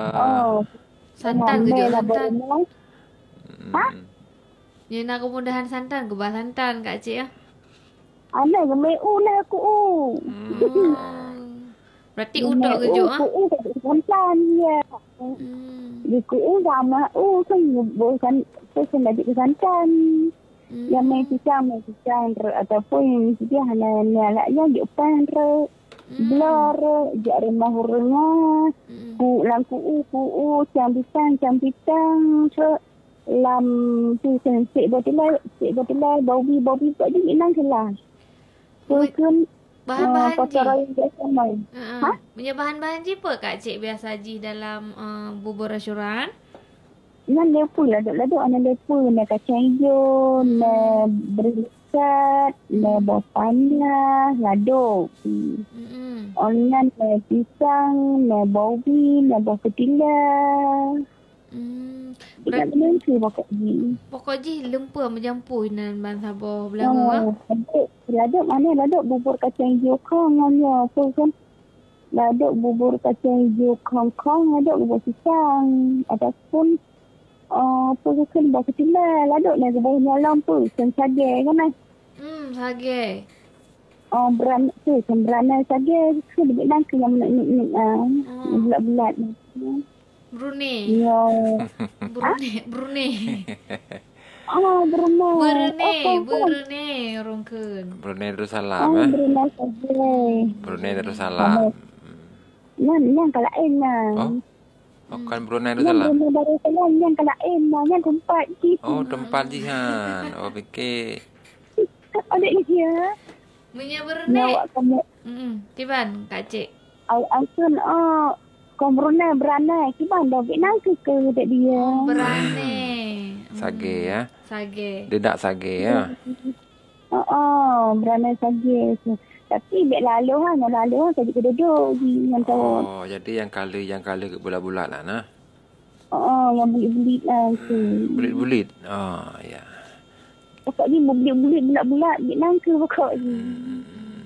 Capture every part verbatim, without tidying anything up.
Oh, Santan ke jual ramai lah santan? berenang. Ha? Hmm. Dia nak kemudahan santan ke bah santan Kak Cik ya? Anak gemai u lah aku u. Hmm. Berarti Gemai udok ke u, juk ku ah? u tak ada santan dia. Hmm. Dia ku u sama u kan bukan pesan dah ke santan. Yang main pisang, main pisang re, ataupun dia hanya nyalaknya di depan re. Blur re, jak rumah rumah. Ku lang ku u, ku u, cam pisang, cam pisang re. Lam tu sensik botilai, sik botilai, baubi, baubi tak ada inang kelas. Mungkin Bahan-bahan ji. kotoran biasa main. Uh-uh. Ha? Punya bahan-bahan ji apa Kak Cik biasa ji dalam uh, bubur restoran? Nan lepu lah, laduk-laduk anak lepu, nak kacang hijau, nak berikat, nak bawang panas, laduk. Hmm. Ongan nak pisang, nak baubi, nak bawang ketilah. Hmm. Tidak Berat, benar ke pokok ni. pokok ji lempur mencampur nan ban sabar belanga ah. Laduk, laduk mana laduk bubur kacang hijau kong hanya apa kan. Laduk bubur kacang hijau kong-kong, laduk bubur pisang. Ataupun uh, apa kan bawang ketilah, laduk nak bawang nyalam tu, sen sage kan lah. Hmm, sage. Oh, beran tu, sen beranak sage, tu lebih nangka yang nak-nak ah, bulat-bulat. Brunei. Ya. Brunei, Brunei. Oh, berenang. Brunei, Brunei orang kan. Brunei Darussalam Oh, eh. berenang saja. Brunei Darussalam. Yang yang kalain lah. Oh. Oh, kan Brunei Yang Darussalam. berenang Darussalam, yang kalain lah. Yang tempat je. Oh, tempat jihan. Oh, fikir. Ada dia. Punya Brunei. Nyawa kamu. Hmm, tiban Kak Cik. Angkun, oh. Kau berenang, beranai. Kiban dah Vietnam ke ke dekat dia. Oh, Brunei. Sage ya. Sage. Dedak sage ya. Oh, oh, beranai saja. Tapi biar lalu kan. Yang lalu kan saya juga duduk. Yang tahu. Oh, jadi yang color yang color bulat-bulat lah nah. Oh, yang bulit-bulit lah. Bulit-bulit. Oh, ya. Pokok ni bulit-bulit bulat-bulat Vietnam ke pokok ni. Hmm.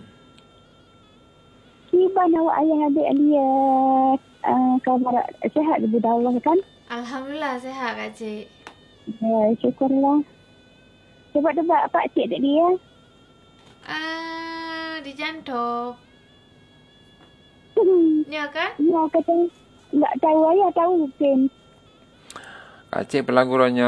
Kiban awak ayah adik dia uh, kabar sihat lebih dahulu kan? Alhamdulillah sihat Kak Cik. Ya, syukurlah. Coba tebak pak cik tak dia? Ah, di Jantop. Ya kan? Ya, kata tak tahu ayah tahu mungkin. Kak Cik pelagurannya.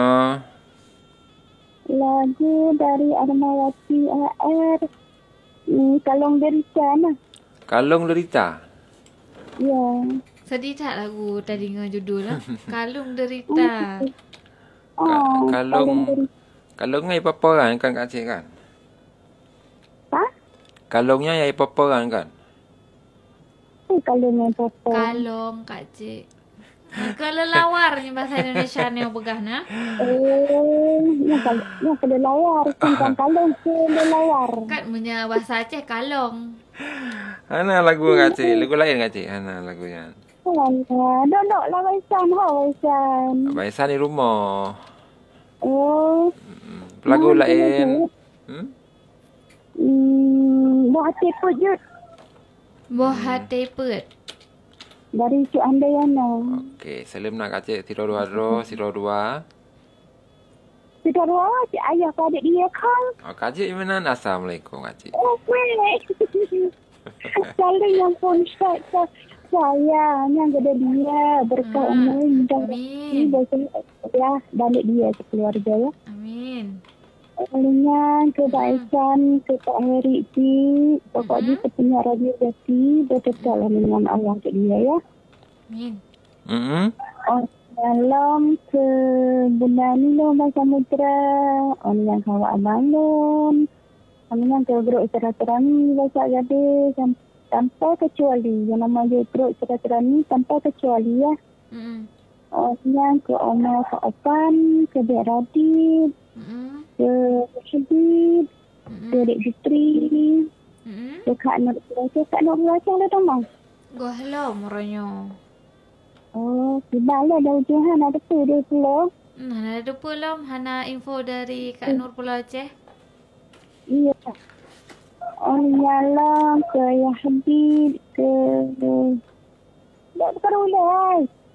Lagu dari Armawati A R. Hmm, Kalong Derita nah. Kalung Derita. Ya. Sedih tak lagu tadi dengan judul lah? Kalung Derita. Oh, Ka- kalung Derita. kalung ai apa orang kan Kak Cik kan? Ha? Kalungnya ai apa orang kan? Eh, Kalong yang apa? Kalong Kak Cik. Kalau lawarnya bahasa Indonesia ni begah nah. Eh, yang kalau yang kalau lawar, kan kalong ke lawar. Kan punya bahasa Aceh kalong. Ana lagu Kak Cik, lagu lain Kak Cik. Ana lagunya. Oh, dok lah Waisan, ha Waisan. Baisan di rumah. Oh, Hmm. Lagu Mana lain. lagu? Hmm? hmm, buat hati pun je Boh hati pet. dari Cik Andayana. Okey, salam nak Kak Cik. Tiro dua ro, siro dua. Sudah dua, Cik ayah pada dia kan. Oh, Kak Cik mana? Assalamualaikum Kak Cik. Oh, weh. Saling yang pun saya sayang kepada dia berkah umur dan Amin. ya balik dia sekeluarga ya. Amin. Alingan kebaikan ke Pak Heri Ci. Pokoknya sepunya radio jati bertetaplah dengan Allah ke dia ya. Amin. Hmm. Oh, dalam ke Bunda Nilo Samudra. Oh, yang kawan bangun. Kami yang ke grup silaturahmi baca jadi tanpa kecuali. Yang nama dia grup silaturahmi tanpa kecuali ya. Hmm. Oh, yang ke Oma ke Opan, ke Dek Radit, Hmm. ke Syedid, ke Dek Fitri, Hmm. ke Kak Nur Belajar. Kak Nur Belajar ada tolong. Gua hello moronyo. Oh, tiba-tiba ada ujian ada tu dia pula. Hmm, ada belum Hana info dari Kak Nur Pulau Aceh? Iya. Oh, nyala ke Yahdi, ke... Tak, bukan ulai.